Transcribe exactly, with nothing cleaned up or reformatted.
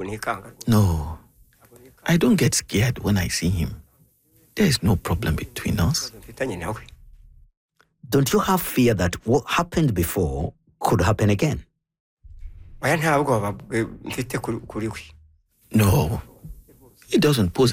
No, I don't get scared when I see him. There is no problem between us. Don't you have fear that what happened before could happen again? No, it doesn't pose